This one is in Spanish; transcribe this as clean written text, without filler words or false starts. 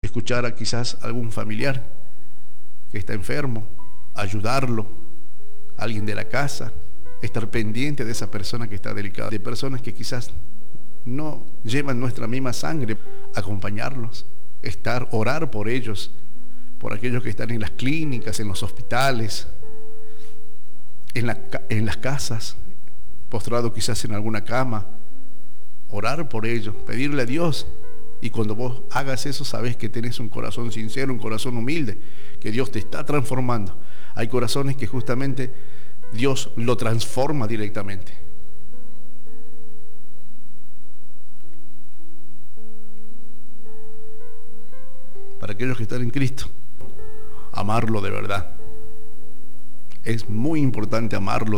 escuchar a quizás algún familiar que está enfermo, ayudarlo, alguien de la casa, estar pendiente de esa persona que está delicada, de personas que quizás no llevan nuestra misma sangre, acompañarlos, orar por ellos, por aquellos que están en las clínicas, en los hospitales, en las casas, postrado quizás en alguna cama, orar por ellos, pedirle a Dios. Y cuando vos hagas eso, sabes que tenés un corazón sincero, un corazón humilde, que Dios te está transformando. Hay corazones que justamente Dios lo transforma directamente. Para aquellos que están en Cristo, amarlo de verdad. Es muy importante amarlo